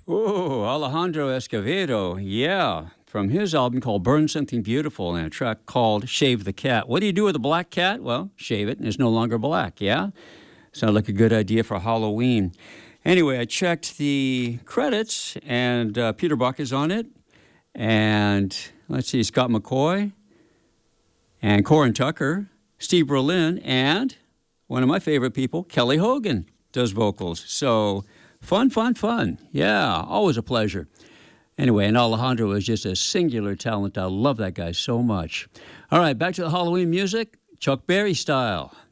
Oh, Alejandro Escovedo, yeah, from his album called Burn Something Beautiful and a track called Shave the Cat. What do you do with a black cat? Well, shave it and it's no longer black, yeah? Sounds like a good idea for Halloween. Anyway, I checked the credits and Peter Buck is on it. And let's see, Scott McCoy and Corin Tucker, Steve Berlin, and one of my favorite people, Kelly Hogan, does vocals. So fun, fun, fun. Yeah, always a pleasure. Anyway, and Alejandro is just a singular talent. I love that guy so much. All right, back to the Halloween music, Chuck Berry style.